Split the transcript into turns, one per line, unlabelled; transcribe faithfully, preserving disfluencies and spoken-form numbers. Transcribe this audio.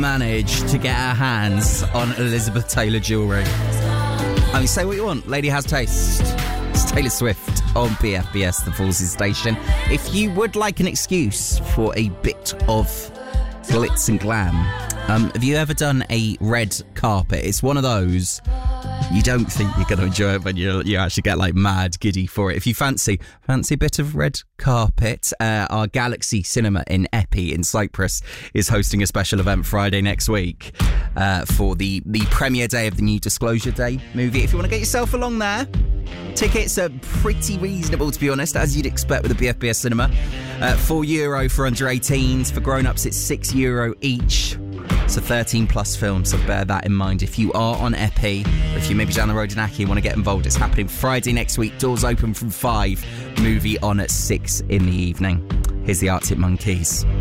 managed to get our hands on Elizabeth Taylor jewellery. I mean, say what you want. Lady has taste. It's Taylor Swift on B F B S, the Forces Station. If you would like an excuse for a bit of glitz and glam, um, have you ever done a red carpet? It's one of those you don't think you're going to enjoy it, but you you actually get like mad giddy for it. If you fancy fancy a bit of red carpet, uh, our Galaxy Cinema in Eppie in Cyprus is hosting a special event Friday next week uh, for the, the premiere day of the new Disclosure Day movie. If you want to get yourself along there, tickets are pretty reasonable, to be honest, as you'd expect with the B F B S Cinema. Uh, four euro for under eighteens. For grown-ups, it's six euro each. It's a thirteen plus film, so bear that in mind. If you are on Eppie, or if you're maybe down the road in Aki and want to get involved, it's happening Friday next week. Doors open from five. Movie on at six in the evening. Here's the Arctic Monkeys.